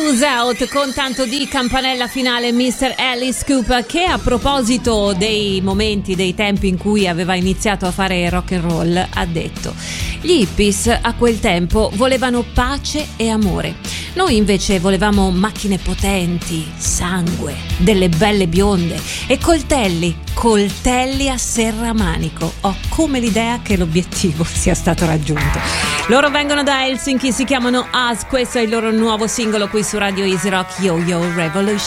Lose Out con tanto di campanella finale Mr. Alice Cooper, che a proposito dei momenti, dei tempi in cui aveva iniziato a fare rock and roll ha detto: gli hippies a quel tempo volevano pace e amore, noi invece volevamo macchine potenti, sangue, delle belle bionde e coltelli a serramanico. Ho come l'idea che l'obiettivo sia stato raggiunto. Loro vengono da Helsinki, si chiamano Us, questo è il loro nuovo singolo qui su Radio Easy Rock, Yo Yo Revolution.